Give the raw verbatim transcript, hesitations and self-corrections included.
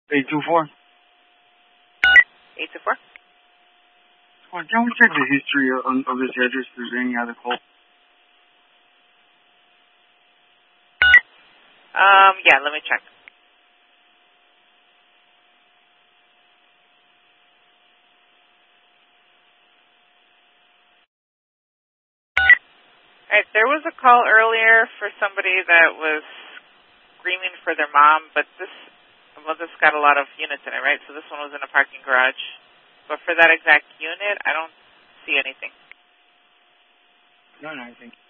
eight two four. eight two four? Well, can we check the history of, of this address if there's any other call? Um, yeah, let me check. Alright, there was a call earlier for somebody that was screaming for their mom, but this, well, this got a lot of units in it, right? So this one was in a parking garage. But for that exact unit, I don't see anything. No, no, I think.